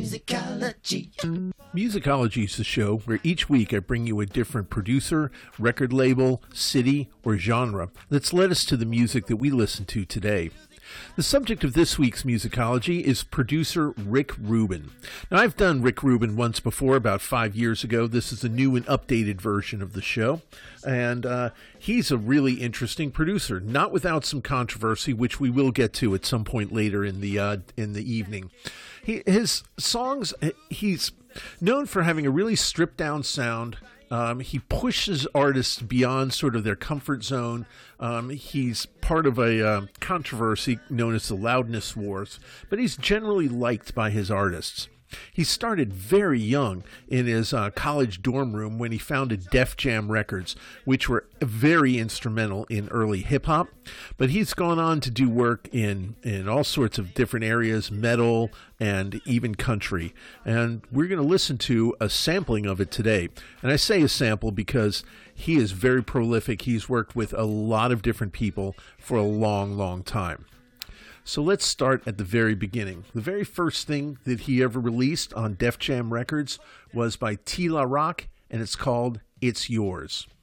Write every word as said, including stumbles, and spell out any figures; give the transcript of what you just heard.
Musicology. Musicology is the show where each week I bring you a different producer, record label, city, or genre that's led us to the music that we listen to today. The subject of this week's Musicology is producer Rick Rubin. Now, I've done Rick Rubin once before, about five years ago. This is a new and updated version of the show, and uh, he's a really interesting producer, not without some controversy, which we will get to at some point later in the uh, in the evening. He, his songs, he's known for having a really stripped-down sound. Um, he pushes artists beyond sort of their comfort zone. Um, he's part of a uh, controversy known as the Loudness Wars, but he's generally liked by his artists. He started very young in his uh, college dorm room when he founded Def Jam Records, which were very instrumental in early hip-hop. But he's gone on to do work in, in all sorts of different areas, metal and even country. And we're going to listen to a sampling of it today. And I say a sample because he is very prolific. He's worked with a lot of different people for a long, long time. So let's start at the very beginning. The very first thing that he ever released on Def Jam Records was by T La Rock, and it's called It's Yours.